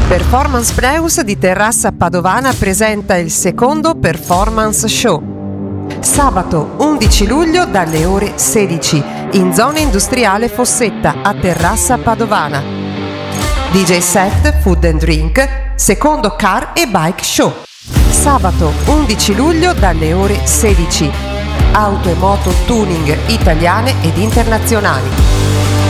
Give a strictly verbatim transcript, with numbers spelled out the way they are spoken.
Performance Preus di Terrassa Padovana presenta il secondo Performance Show. Sabato undici luglio dalle ore sedici in zona industriale Fossetta a Terrassa Padovana. D J set, food and drink, secondo car e bike show. Sabato undici luglio dalle ore sedici. Auto e moto tuning italiane ed internazionali.